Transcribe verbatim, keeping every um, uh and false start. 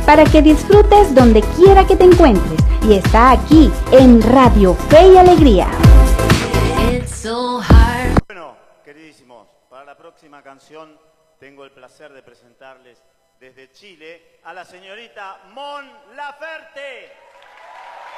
para que disfrutes donde quiera que te encuentres. Y está aquí en Radio Fe y Alegría. Bueno, queridísimos, para la próxima canción tengo el placer de presentarles desde Chile a la señorita Mon Laferte.